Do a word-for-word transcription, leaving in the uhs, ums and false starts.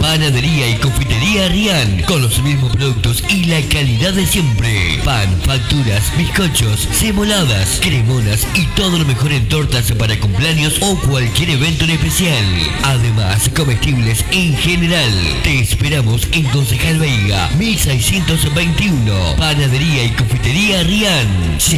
Panadería y confitería Rian, con los mismos productos y la calidad de siempre. Pan, facturas, bizcochos, cemoladas, cremonas y todo lo mejor en tortas para cumpleaños o cualquier evento en especial. Además, comestibles en general. Te esperamos en Concejal Veiga, mil seiscientos veintiuno. Panadería y confitería Rian.